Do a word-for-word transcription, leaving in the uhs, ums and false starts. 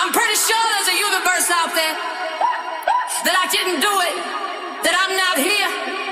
I'm pretty sure there's a universe out there that I didn't do it, that I'm not here.